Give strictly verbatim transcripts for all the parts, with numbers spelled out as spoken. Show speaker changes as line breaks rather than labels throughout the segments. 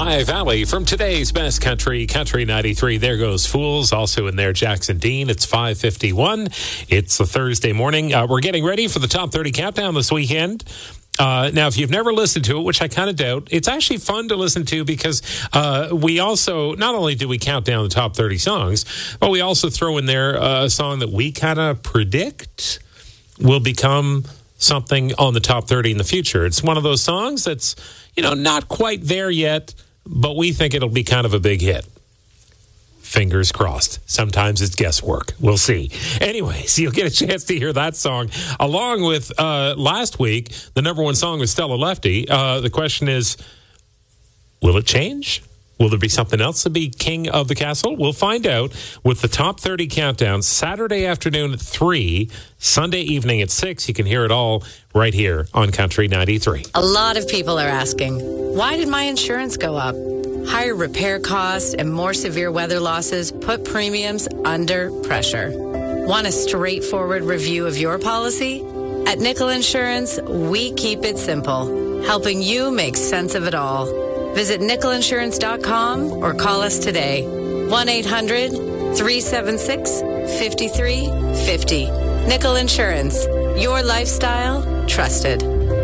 Lehigh Valley from today's best country, Country ninety-three. There goes Fools. Also in there, Jackson Dean. It's five fifty-one. It's a Thursday morning. Uh, we're getting ready for the Top thirty Countdown this weekend. Uh, now, if you've never listened to it, which I kind of doubt, it's actually fun to listen to because uh, we also, not only do we count down the top thirty songs, but we also throw in there uh, a song that we kind of predict will become something on the top thirty in the future. It's one of those songs that's, you know, not quite there yet, but we think it'll be kind of a big hit. Fingers crossed. Sometimes it's guesswork. We'll see. Anyways, you'll get a chance to hear that song along with uh, last week. The number one song was Stella Lefty. Uh, the question is, will it change? Will there be something else to be king of the castle? We'll find out with the Top thirty Countdown Saturday afternoon at three, Sunday evening at six. You can hear it all right here on Country ninety-three.
A lot of people are asking, why did my insurance go up? Higher repair costs and more severe weather losses put premiums under pressure. Want a straightforward review of your policy? At Nickel Insurance, we keep it simple, helping you make sense of it all. Visit nickel insurance dot com or call us today. one eight hundred three seven six five three five zero. Nickel Insurance. Your lifestyle trusted.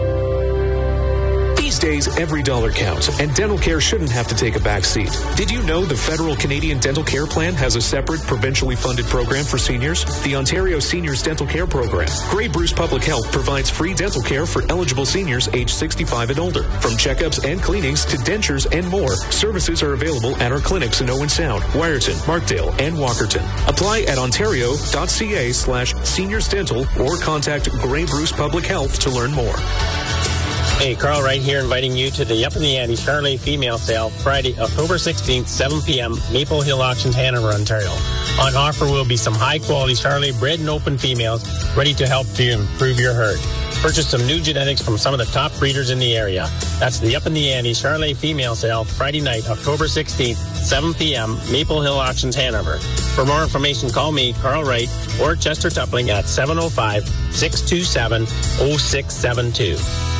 These days, every dollar counts, and dental care shouldn't have to take a back seat. Did you know the Federal Canadian Dental Care Plan has a separate, provincially funded program for seniors? The Ontario Seniors Dental Care Program. Grey Bruce Public Health provides free dental care for eligible seniors aged sixty-five and older. From checkups and cleanings to dentures and more, services are available at our clinics in Owen Sound, Wyerton, Markdale, and Walkerton. Apply at ontario.ca slash seniors dental or contact Grey Bruce Public Health to learn more.
Hey, Carl Wright here, inviting you to the Up in the Ante Charolais Female Sale, Friday, October sixteenth, seven p.m., Maple Hill Auctions, Hanover, Ontario. On offer will be some high-quality Charolais bred and open females ready to help to improve your herd. Purchase some new genetics from some of the top breeders in the area. That's the Up in the Ante Charolais Female Sale, Friday night, October sixteenth, seven p.m., Maple Hill Auctions, Hanover. For more information, call me, Carl Wright, or Chester Tupling at seven oh five, six two seven, oh six seven two.